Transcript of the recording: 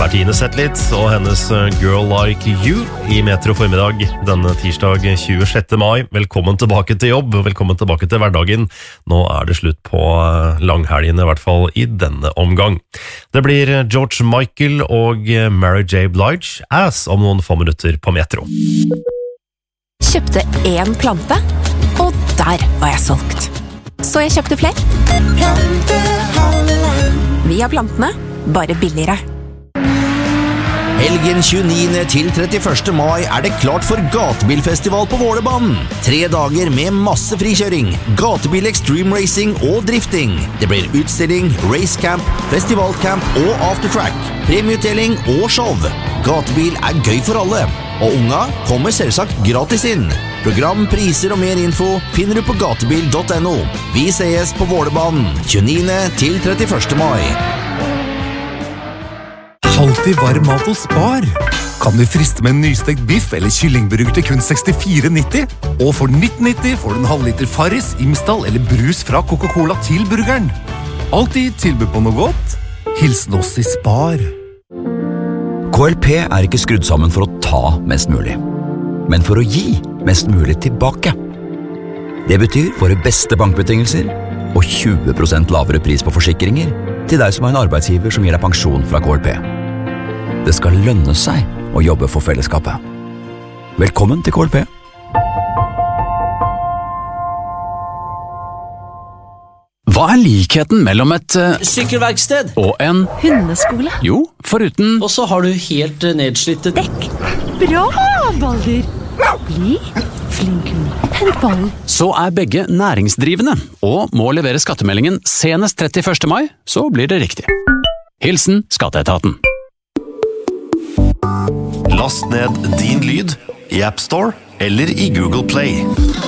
Dette Tine Zetlit og hennes Girl Like You i Metro formiddag denne tirsdag 26. mai. Velkommen tilbake til jobb, velkommen tilbake til hverdagen. Nå det slutt på langhelgen, i hvert fall i denne omgang. Det blir George Michael og Mary J. Blige Ass om noen få minutter på Metro. Kjøpte en plante, og der var jeg solgt. Så jeg kjøpte flere. Vi har plantene, bare billigere. Helgen 29. til 31. mai det klart for gatebilfestival på Vålerbanen. 3 dager med masse frikjøring, gatebil extreme racing og drifting. Det blir utstilling, racecamp, festivalcamp og aftertrack, premieutdeling og show. Gatebil gøy for alle, og unga kommer selvsagt gratis inn. Program, priser og mer info finner du på gatebil.no. Vi ses på Vålerbanen 29. til 31. mai. Alltid varm mat hos Spar. Kan du friste med en nystekt biff eller kyllingburger til kun 64,90? Og for 19,90 får du en halvliter Farris, Imsdal eller brus fra Coca-Cola til burgeren. Alltid tilbud på noe godt. Hilsen oss i Spar. KLP ikke skrudd sammen for å ta mest mulig, men for å gi mest mulig tilbake. Det betyr våre beste bankbetingelser og 20% lavere pris på forsikringer til deg som har en arbeidsgiver som gir deg pensjon fra KLP. Det skal lønne seg å jobbe for fellesskapet. Velkommen til KLP. Hva likheten mellom et sykkelverksted og en Hundeskole. Jo, foruten Og så har du helt nedslitte Dekk. Bra, Balder. Bli flink hund. Hent ballen. så begge næringsdrivende og må levere skattemeldingen senest 31. mai, så blir det riktig. Hilsen Skatteetaten. Last ned din lyd i App Store eller i Google Play.